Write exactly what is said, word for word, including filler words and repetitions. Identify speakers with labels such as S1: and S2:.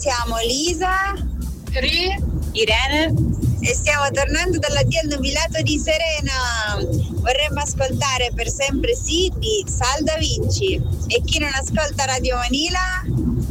S1: siamo Lisa,
S2: Ri,
S1: Irene e stiamo tornando dalla D al Nubilato di Serena. Vorremmo ascoltare per sempre sì di Salda Vinci. E chi non ascolta Radio Manila